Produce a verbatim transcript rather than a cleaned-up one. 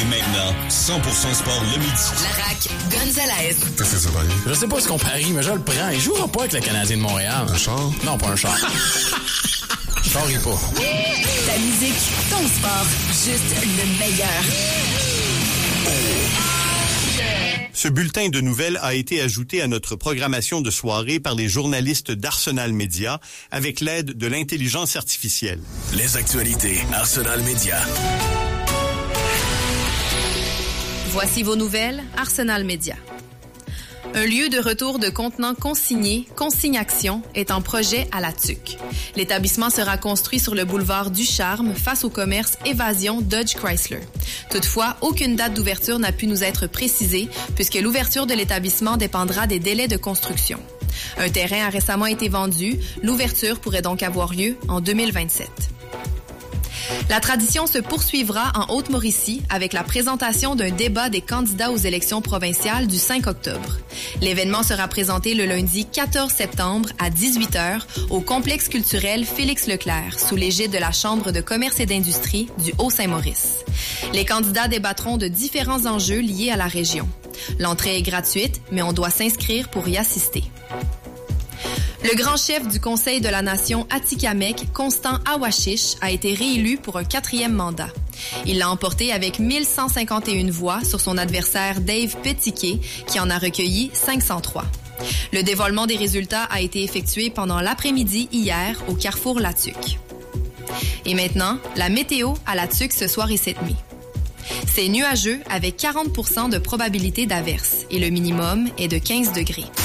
Et maintenant, cent pour cent sport le midi. Larac, Gonzalez. Qu'est-ce que ça va aller? Je sais pas ce qu'on parie, mais je le prends. Il jouera pas avec le Canadien de Montréal. Un char? Non, pas un char. Je parie pas. Ta musique, ton sport, juste le meilleur. Ce bulletin de nouvelles a été ajouté à notre programmation de soirée par les journalistes d'Arsenal Média avec l'aide de l'intelligence artificielle. Les actualités Arsenal Média. Voici vos nouvelles Arsenal Média. Un lieu de retour de contenants consignés, Consignation, est en projet à la Tuque. L'établissement sera construit sur le boulevard du Charme face au commerce Évasion Dodge Chrysler. Toutefois, aucune date d'ouverture n'a pu nous être précisée puisque l'ouverture de l'établissement dépendra des délais de construction. Un terrain a récemment été vendu. L'ouverture pourrait donc avoir lieu en deux mille vingt-sept. La tradition se poursuivra en Haute-Mauricie avec la présentation d'un débat des candidats aux élections provinciales du cinq octobre. L'événement sera présenté le lundi quatorze septembre à dix-huit heures au complexe culturel Félix Leclerc sous l'égide de la Chambre de commerce et d'industrie du Haut-Saint-Maurice. Les candidats débattront de différents enjeux liés à la région. L'entrée est gratuite, mais on doit s'inscrire pour y assister. Le grand chef du Conseil de la Nation Atikamekw, Constant Awashish, a été réélu pour un quatrième mandat. Il l'a emporté avec mille cent cinquante et une voix sur son adversaire Dave Petike, qui en a recueilli cinq cent trois. Le dévoilement des résultats a été effectué pendant l'après-midi hier au Carrefour La Tuque. Et maintenant, la météo à La Tuque ce soir et cette nuit. C'est nuageux avec quarante pour cent de probabilité d'averse et le minimum est de quinze degrés.